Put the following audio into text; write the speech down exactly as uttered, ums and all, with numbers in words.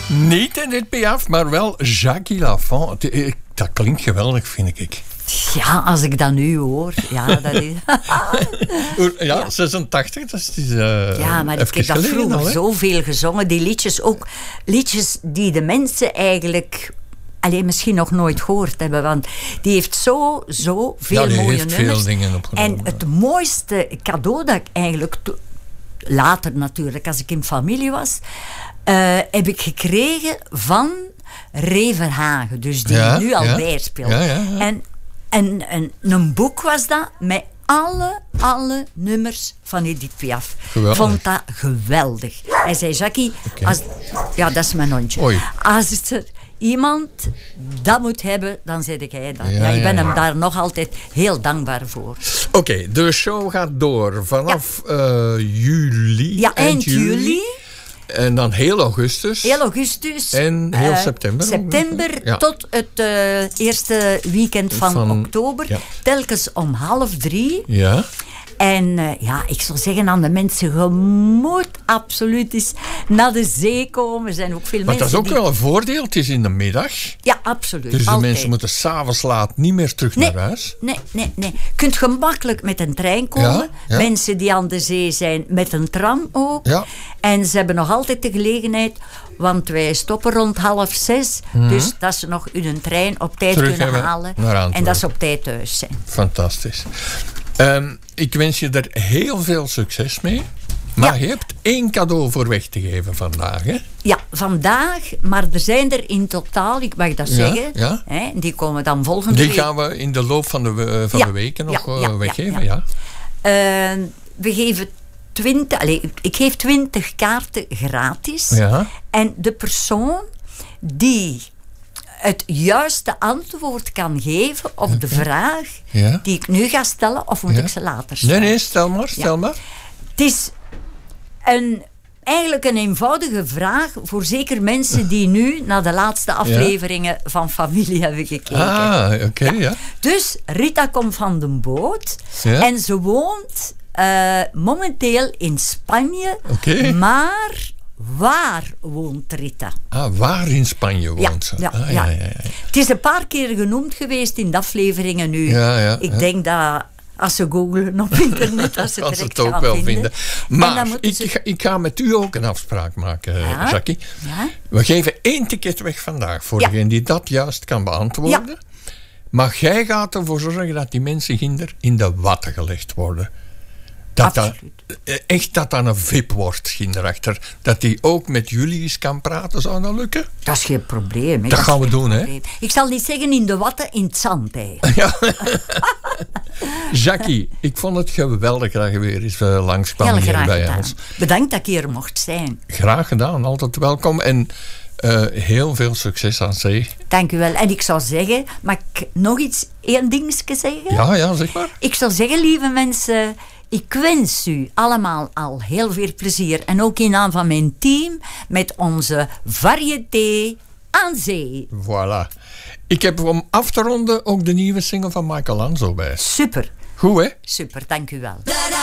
Niet Edith Piaf, maar wel Jackie Lafont. Dat klinkt geweldig, vind ik. Ja, als ik dat nu hoor. Ja, dat is... ja, zesentachtig, dat is... Uh, ja, maar ik heb dat vroeger al, zoveel gezongen. Die liedjes ook. Liedjes die de mensen eigenlijk... alleen misschien nog nooit gehoord hebben, want die heeft zo, zo veel ja, mooie heeft nummers. Veel dingen opgenomen. En het mooiste cadeau dat ik eigenlijk... To- later natuurlijk, als ik in familie was... Uh, heb ik gekregen van Ray Verhagen. Dus die ja, nu al ja. bijspeelt. Ja, ja, ja. En, en, en een boek was dat met alle, alle nummers van Edith Piaf. Ik vond dat geweldig. Hij zei, Jackie, okay. als, ja, dat is mijn hondje. Oei. Als er iemand dat moet hebben, dan zeg ik hij dat. Ja, ja, ik ben ja, ja. hem daar nog altijd heel dankbaar voor. Oké, okay, de show gaat door vanaf ja. uh, juli. Ja, eind, eind juli. juli. En dan heel augustus. Heel augustus. En heel uh, september. September ja. tot het uh, eerste weekend van, van oktober. Ja. Telkens om half drie. Ja. En uh, ja, ik zou zeggen aan de mensen, je moet absoluut eens naar de zee komen. Er zijn ook veel maar mensen dat is ook die... wel een voordeel, het is in de middag. Ja, absoluut. Dus de altijd. mensen moeten 's avonds laat niet meer terug nee, naar huis. Nee, nee, nee. Je kunt gemakkelijk met een trein komen. Ja, ja. Mensen die aan de zee zijn, met een tram ook. Ja. En ze hebben nog altijd de gelegenheid... Want wij stoppen rond half zes. Mm-hmm. Dus dat ze nog hun trein op tijd terug kunnen halen. En dat ze op tijd thuis zijn. Fantastisch. Um, ik wens je er heel veel succes mee. Maar ja. je hebt één cadeau voor weg te geven vandaag, hè? Ja, vandaag. Maar er zijn er in totaal, ik mag dat ja, zeggen. Ja. Hè, die komen dan volgende die week. Die gaan we in de loop van de, uh, van ja, de weken nog ja, uh, ja, weggeven, ja. ja. Uh, we geven twintig... Allez, ik geef twintig kaarten gratis. Ja. En de persoon die... het juiste antwoord kan geven op okay. de vraag ja. die ik nu ga stellen, of moet ja. ik ze later stellen? Nee, nee, stel maar, stel ja. maar. Het is een, eigenlijk een eenvoudige vraag voor zeker mensen die nu naar de laatste afleveringen ja. van Familie hebben gekeken. Ah, oké, okay, ja. ja. Dus Rita komt van de boot ja. en ze woont uh, momenteel in Spanje, okay. maar... Waar woont Rita? Ah, waar in Spanje woont ze? Ja, ah, ja. Ja, ja, ja. Het is een paar keer genoemd geweest in de afleveringen nu. Ja, ja, ik ja. denk dat als ze googlen op internet, dat ze het direct ook gaan wel vinden. vinden. Maar ik, ze... ga, ik ga met u ook een afspraak maken, ja? Jackie. Ja? We geven één ticket weg vandaag voor ja. degene die dat juist kan beantwoorden. Ja. Maar jij gaat ervoor zorgen dat die mensen ginder in de watten gelegd worden. Dat dat, echt dat dat een V I P wordt, daarachter. Dat die ook met jullie eens kan praten, zou dat lukken? Dat is geen probleem. Hè? Dat, dat gaan we doen, hè? Ik zal niet zeggen in de watten, in het zand, hè. Ja. Jackie, ik vond het geweldig dat je weer eens uh, langskwam hier bij gedaan. ons. Bedankt dat ik hier mocht zijn. Graag gedaan, altijd welkom. En uh, heel veel succes aan zee. Dank u wel. En ik zou zeggen, mag ik nog iets, één dingetje zeggen? Ja, ja, zeg maar. Ik zou zeggen, lieve mensen... Ik wens u allemaal al heel veel plezier. En ook in naam van mijn team met onze variété aan zee. Voilà. Ik heb om af te ronden ook de nieuwe single van Michael Lanzo bij. Super. Goed, hè? Super, dank u wel.